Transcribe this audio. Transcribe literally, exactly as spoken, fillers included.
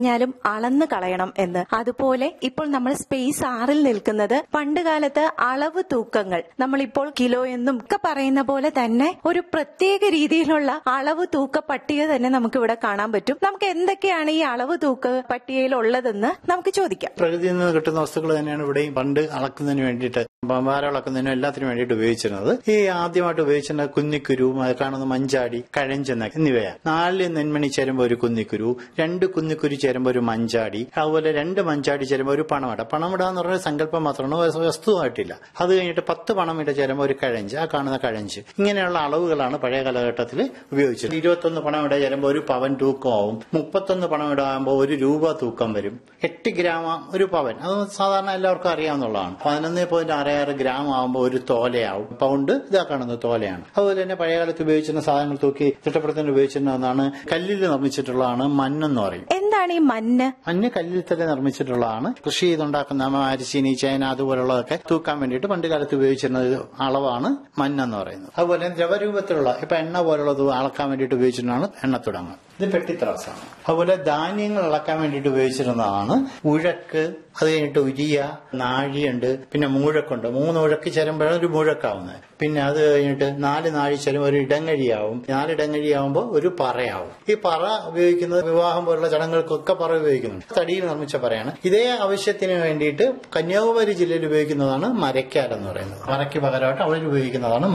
ാലും അളന്ന് കളയണം എന്ന്. അതുപോലെ ഇപ്പോൾ നമ്മൾ സ്പേസ് ആറിൽ നിൽക്കുന്നത് പണ്ട് കാലത്ത് അളവ് തൂക്കങ്ങൾ നമ്മളിപ്പോൾ കിലോ എന്നും ഒക്കെ പറയുന്ന പോലെ തന്നെ ഒരു പ്രത്യേക രീതിയിലുള്ള അളവ് തൂക്ക പട്ടിക തന്നെ നമുക്ക് ഇവിടെ കാണാൻ പറ്റും. നമുക്ക് എന്തൊക്കെയാണ് ഈ അളവ് തൂക്ക പട്ടികയിൽ ഉള്ളതെന്ന് നമുക്ക് ചോദിക്കാം. പ്രകൃതിയിൽ നിന്ന് കിട്ടുന്ന വസ്തുക്കൾ തന്നെയാണ് ഇവിടെയും പണ്ട് അളക്കുന്നതിന് വേണ്ടിയിട്ട് ഭാരം അളക്കുന്നതിനും എല്ലാത്തിനും വേണ്ടിയിട്ട് ഉപയോഗിച്ചിരുന്നത്. ഈ ആദ്യമായിട്ട് ഉപയോഗിച്ചിരുന്ന കുന്നിക്കുരു, കാണുന്ന മഞ്ചാടി, കഴഞ്ചെന്ന എന്നിവയാണ്. നാല് നെന്മണി ചേരുമ്പോൾ ഒരു കുന്നിക്കുരു, രണ്ട് കുന്നിക്കുരു ചേരുമ്പോൾ ഒരു മഞ്ചാടി, അതുപോലെ രണ്ട് മഞ്ചാടി ചേരുമ്പോൾ ഒരു പണമിട. പണമിട എന്ന് പറഞ്ഞ സങ്കല്പം മാത്രമാണ്, വസ്തുവായിട്ടില്ല. അത് കഴിഞ്ഞിട്ട് പത്ത് പണമിട ചേരുമ്പോൾ ഒരു കഴഞ്ച്, ആ കാണുന്ന കഴഞ്ച്. ഇങ്ങനെയുള്ള അളവുകളാണ് പഴയ കാലഘട്ടത്തിൽ ഉപയോഗിച്ചത്. ഇരുപത്തൊന്ന് പണമിട ചേരുമ്പോൾ ഒരു പവൻ തൂക്കമാവും. മുപ്പത്തൊന്ന് പണമിട ആകുമ്പോൾ ഒരു രൂപ തൂക്കം വരും. എട്ട് ഗ്രാം ഒരു പവൻ, അത് സാധാരണ എല്ലാവർക്കും അറിയാവുന്നതാണ്. പതിനൊന്ന് പോയിന്റ് ആറ് ആറ് ഗ്രാം ആകുമ്പോൾ ഒരു തോലയാവും. പൗണ്ട് ഇതാ കാണുന്നത് തോലയാണ്. അതുപോലെ തന്നെ പഴയകാലത്ത് ഉപയോഗിച്ചിരുന്ന സാധനങ്ങൾ തൂക്കി തിട്ടപ്പെടുത്താൻ ഉപയോഗിച്ചിരുന്ന ഒന്നാണ് കല്ലിൽ നിർമ്മിച്ചിട്ടുള്ളതാണ് മണ്ണെന്ന് പറയും. എന്താണ് ഈ മണ്ണ്? മണ്ണ് കല്ലിൽ തന്നെ നിർമ്മിച്ചിട്ടുള്ളതാണ്. കൃഷി ചെയ്തുണ്ടാക്കുന്ന അരിശീനി, ചേന അതുപോലുള്ളതൊക്കെ തൂക്കാൻ വേണ്ടിയിട്ട് പണ്ട് കാലത്ത് ഉപയോഗിച്ചിരുന്ന അളവാണ് മണ്ണെന്ന് പറയുന്നത്. അതുപോലെ ദ്രവരൂപത്തിലുള്ള ഇപ്പൊ എണ്ണ പോലുള്ളത് അളക്കാൻ വേണ്ടിയിട്ട് ഉപയോഗിച്ചിരുന്നതാണ് എണ്ണത്തുടങ്ങ്. ഇത് പെട്ടിത്രാസാണ്. അതുപോലെ ധാന്യങ്ങൾ ഇളക്കാൻ വേണ്ടിയിട്ട് ഉപയോഗിച്ചിരുന്നതാണ് ഉഴക്ക്. അത് കഴിഞ്ഞിട്ട് ഉരിയ, നാഴിയുണ്ട്, പിന്നെ മൂഴക്കുണ്ട്. മൂന്ന് ഉഴക്ക് ചേരുമ്പോഴാണ് ഒരു മൂഴക്കാവുന്നത്. പിന്നെ അത് കഴിഞ്ഞിട്ട് നാല് നാഴി ചേരുമ്പോൾ ഒരു ഇടങ്ങഴിയാവും. നാല് ഇടങ്ങഴിയാവുമ്പോൾ ഒരു പറയാവും. ഈ പറ ഉപയോഗിക്കുന്നത് വിവാഹം പോലുള്ള ചടങ്ങുകൾക്കൊക്കെ പറ ഉപയോഗിക്കുന്നുണ്ട്. തടിയിൽ നിർമ്മിച്ച പറയാണ്. ഇതേ ആവശ്യത്തിന് വേണ്ടിയിട്ട് കന്യാകുമാരി ജില്ലയിൽ ഉപയോഗിക്കുന്നതാണ് മരക്കാലെന്ന് പറയുന്നത്. മരയ്ക്ക് പകരമായിട്ട് അവിടെ ഉപയോഗിക്കുന്നതാണ്